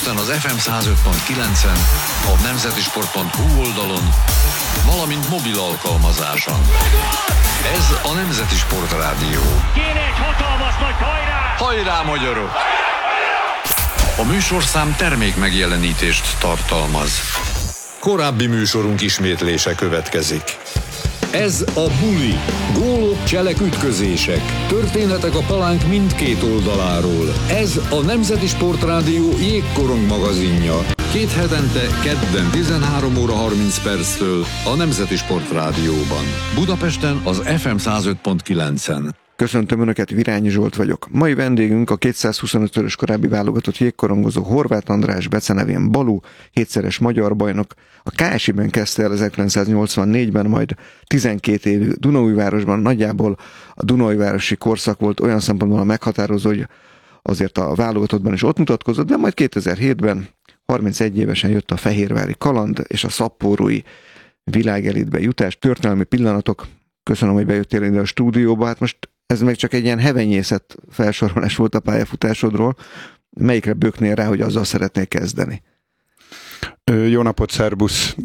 Budapesten az FM 105.9-en, a nemzetisport.hu oldalon, valamint mobil alkalmazáson. Ez a Nemzeti Sport Rádió. Kéne egy hatalmas nagy hajrá! Hajrá, magyarok! A műsorszám termék megjelenítést tartalmaz. Korábbi műsorunk ismétlése következik. Ez a Buli. Gólok, cselek, ütközések. Történetek a palánk mindkét oldaláról. Ez a Nemzeti Sport Rádió jégkorong magazinja. Két hetente, kedden 13 óra 30 perctől a Nemzeti Sport Rádióban. Budapesten az FM 105.9-en. Köszöntöm Önöket, Virányi Zsolt vagyok. Mai vendégünk a 225-ös korábbi válogatott jégkorongozó Horváth András, becenevén Balú, 7-szeres magyar bajnok. A KSI-ben kezdte el 1984-ben, majd 12 évig Dunaújvárosban. Nagyjából a Dunaújvárosi korszak volt olyan szempontból a meghatározó, hogy azért a válogatottban is ott mutatkozott, de majd 2007-ben 31 évesen jött a fehérvári kaland és a szappórói világelitbe jutás. Történelmi pillanatok. Köszönöm, hogy bejöttél ide a stúdióba. Hát most ez még csak egy ilyen hevenyészet felsorolás volt a pályafutásodról. Melyikre böknél rá, hogy azzal szeretnél kezdeni? Jó napot, szerbusz!